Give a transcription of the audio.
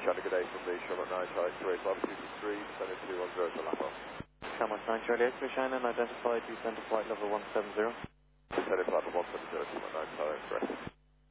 Charlie, good day from the Charlotte 9 Charlie 2853, descended 210 to Lapa. Charlotte 9 Charlie 8 China, identified descent to flight level 170. Descended flight level 170, Charlotte 9 Charlie Express.